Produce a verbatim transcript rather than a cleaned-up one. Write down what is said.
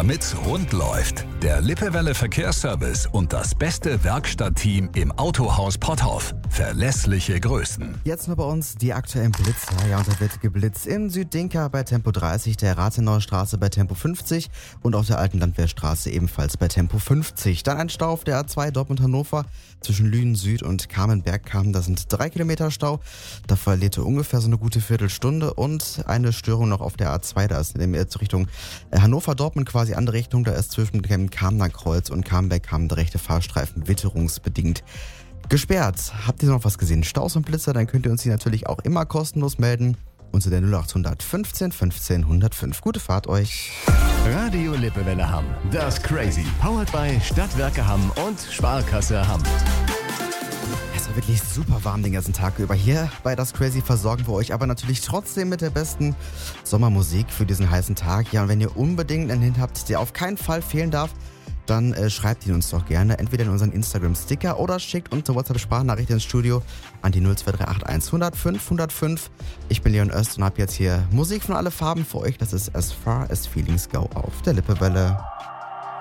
damit's rund läuft. Der Lippewelle Verkehrsservice und das beste Werkstattteam im Autohaus Potthoff. Verlässliche Größen. Jetzt nur bei uns die aktuellen Blitzer. Ja, und da wird geblitzt in Süddinka bei Tempo dreißig, der Rathenauer Straße bei Tempo fünfzig und auf der Alten Landwehrstraße ebenfalls bei Tempo fünfzig. Dann ein Stau auf der A zwei Dortmund-Hannover zwischen Lünen Süd und Kamenberg-Kamen. Da sind drei Kilometer Stau. Da verliert ihr ungefähr so eine gute Viertelstunde und eine Störung noch auf der A zwei. Da ist in Richtung Hannover-Dortmund quasi andere Richtung. Da ist zwischen dem Kamener Kreuz und Kamenberg-Kamen der rechte Fahrstreifen witterungsbedingt gesperrt. Habt ihr noch was gesehen? Staus und Blitzer? Dann könnt ihr uns die natürlich auch immer kostenlos melden. Unter der null acht hundert fünfzehn fünfzehn hundertfünf. Gute Fahrt euch. Radio Lippewelle Hamm. Das Crazy. Powered by Stadtwerke Hamm und Sparkasse Hamm. Es war wirklich super warm den ganzen Tag über. Hier bei Das Crazy versorgen wir euch aber natürlich trotzdem mit der besten Sommermusik für diesen heißen Tag. Ja, und wenn ihr unbedingt einen Hit habt, der auf keinen Fall fehlen darf, dann äh, schreibt ihn uns doch gerne, entweder in unseren Instagram-Sticker oder schickt uns eine WhatsApp-Sprachnachricht ins Studio an die null zwei drei acht eins hundertfünf hundertfünf. Ich bin Leon Öst und habe jetzt hier Musik von alle Farben für euch. Das ist As Far As Feelings Go auf der Lippewelle.